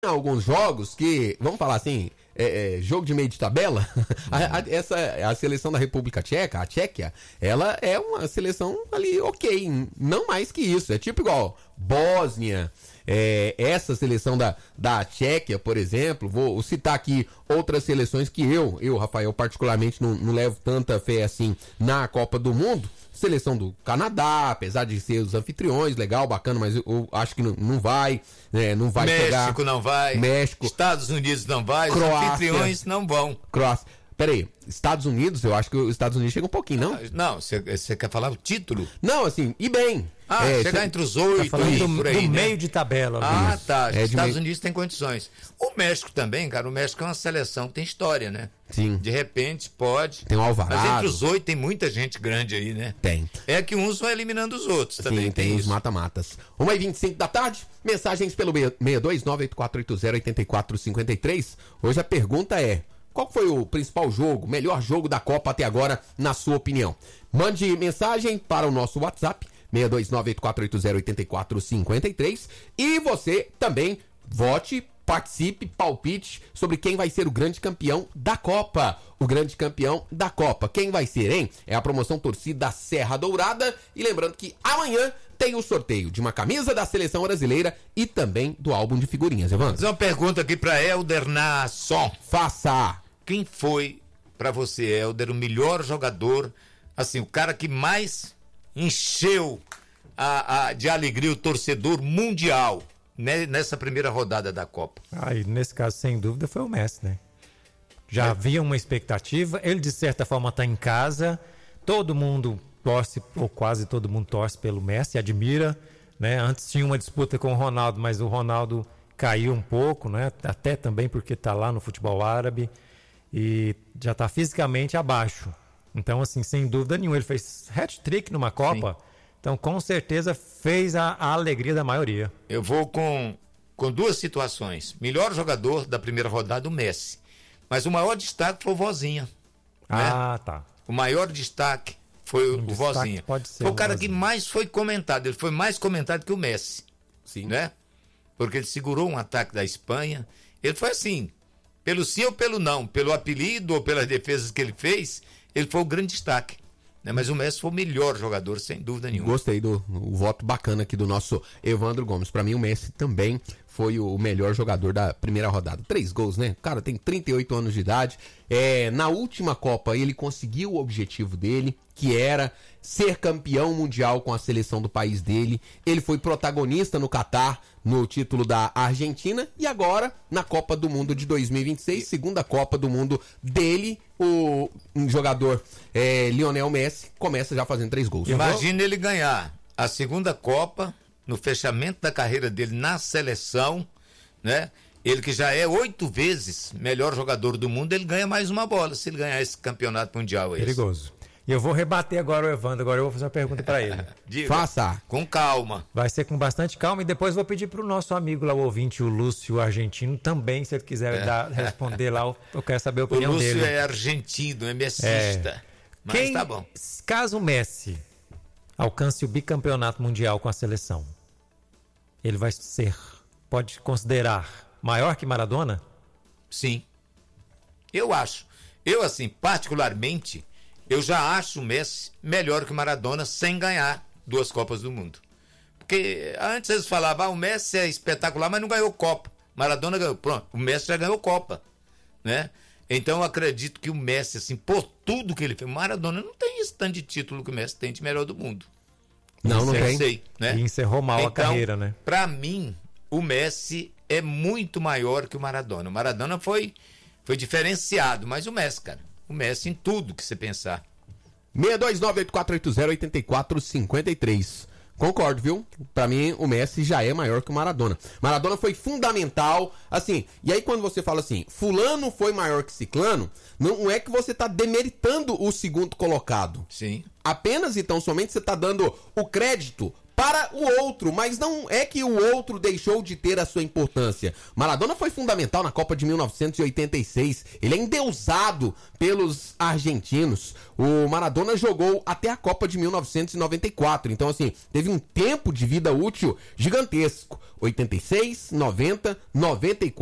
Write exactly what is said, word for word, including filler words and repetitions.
alguns jogos que, vamos falar assim, é, é, jogo de meio de tabela, a, a, essa, a seleção da República Tcheca, a Tchequia, ela é uma seleção ali ok, não mais que isso, é tipo igual Bósnia, é, essa seleção da, da Tchequia, por exemplo, vou citar aqui outras seleções que eu, eu Rafael, particularmente não, não levo tanta fé assim na Copa do Mundo. Seleção do Canadá, apesar de ser os anfitriões, legal, bacana, mas eu, eu acho que não, não vai, né, não vai México pegar. México não vai, México, Estados Unidos não vai, Croácia, os anfitriões não vão. Croácia. Peraí, Estados Unidos, eu acho que os Estados Unidos chega um pouquinho, não? Não, você quer falar o título? Não, assim, e bem. Ah, é, chegar cê, entre os oito tá e do, por aí, do né? meio de tabela. Ah, isso. tá. Os é Estados meio... Unidos tem condições. O México também, cara, o México é uma seleção que tem história, né? Sim. De repente pode. Tem um Alvarado. Mas entre os oito tem muita gente grande aí, né? Tem. É que uns vão eliminando os outros Sim, também. tem, tem os mata-matas. uma e vinte e cinco da tarde, mensagens pelo seis dois nove oito quatro oito zero oito quatro cinco três. Hoje a pergunta é: qual foi o principal jogo, melhor jogo da Copa até agora, na sua opinião? Mande mensagem para o nosso WhatsApp, seis dois nove oito quatro oito zero oito quatro cinco três. E você também vote, participe, palpite sobre quem vai ser o grande campeão da Copa. O grande campeão da Copa. Quem vai ser, hein? É a promoção torcida Serra Dourada. E lembrando que amanhã tem o sorteio de uma camisa da Seleção Brasileira e também do álbum de figurinhas, Evandro. Vou fazer uma pergunta aqui para Helder Nasson. Faça! Quem foi, para você, Helder, o melhor jogador, assim, o cara que mais encheu a, a, de alegria o torcedor mundial, né, nessa primeira rodada da Copa? Ah, e nesse caso, sem dúvida, foi o Messi, né? Já é. havia uma expectativa, ele de certa forma está em casa, todo mundo torce, ou quase todo mundo torce pelo Messi, admira, né? Antes tinha uma disputa com o Ronaldo, mas o Ronaldo caiu um pouco, né? Até também porque está lá no futebol árabe e já está fisicamente abaixo. Então, assim, sem dúvida nenhuma, ele fez hat-trick numa Copa, sim. Então com certeza fez a, a alegria da maioria. Eu vou com, com duas situações. Melhor jogador da primeira rodada, o Messi. Mas o maior destaque foi o Vozinha. Ah, né? tá. O maior destaque foi um o Vozinha. Pode ser foi o cara Vozinha. que mais foi comentado. Ele foi mais comentado que o Messi. Sim. Né? Porque ele segurou um ataque da Espanha. Ele foi assim, pelo sim ou pelo não, pelo apelido ou pelas defesas que ele fez, ele foi o grande destaque. Né? Mas o Messi foi o melhor jogador, sem dúvida nenhuma. Gostei do o voto bacana aqui do nosso Evandro Gomes. Pra mim, o Messi também foi o melhor jogador da primeira rodada. Três gols, né? O cara tem trinta e oito anos de idade. É, na última Copa, ele conseguiu o objetivo dele, que era ser campeão mundial com a seleção do país dele. Ele foi protagonista no Catar, no título da Argentina. E agora, na Copa do Mundo de dois mil e vinte e seis, segunda Copa do Mundo dele, o um jogador é, Lionel Messi começa já fazendo três gols. Imagina ele ganhar a segunda Copa, no fechamento da carreira dele na seleção, né? Ele que já é oito vezes melhor jogador do mundo, ele ganha mais uma bola se ele ganhar esse campeonato mundial. Esse. Perigoso. E eu vou rebater agora o Evandro, agora eu vou fazer uma pergunta para ele. Diga, faça. Com calma. Vai ser com bastante calma e depois vou pedir para o nosso amigo lá, o ouvinte, o Lúcio Argentino, também, se ele quiser é. dar, responder lá, eu quero saber a opinião dele. O Lúcio dele. é argentino, é messista. É. Mas Quem, tá bom. Caso o Messi alcance o bicampeonato mundial com a seleção, ele vai ser, pode considerar maior que Maradona? Sim. Eu acho. Eu, assim, particularmente, eu já acho o Messi melhor que o Maradona sem ganhar duas Copas do Mundo. Porque antes eles falavam, ah, o Messi é espetacular, mas não ganhou Copa. Maradona ganhou. Pronto, o Messi já ganhou Copa. Né? Então eu acredito que o Messi, assim, por tudo que ele fez, o Maradona não tem esse tanto de título que o Messi tem de melhor do mundo. Não, não tem. Sei, né? E encerrou mal então, a carreira, né? Pra mim, o Messi é muito maior que o Maradona. O Maradona foi, foi diferenciado, mas o Messi, cara, o Messi em tudo que você pensar. seis dois nove oito quatro oito zero oito quatro cinco três. Concordo, viu? Pra mim, o Messi já é maior que o Maradona. Maradona foi fundamental, assim, e aí quando você fala assim, fulano foi maior que ciclano, não é que você tá demeritando o segundo colocado. Sim. Apenas, então, somente você tá dando o crédito para o outro, mas não é que o outro deixou de ter a sua importância. Maradona foi fundamental na Copa de mil novecentos e oitenta e seis, ele é endeusado pelos argentinos. O Maradona jogou até a Copa de mil novecentos e noventa e quatro, então assim, teve um tempo de vida útil gigantesco. oitenta e seis, noventa, noventa e quatro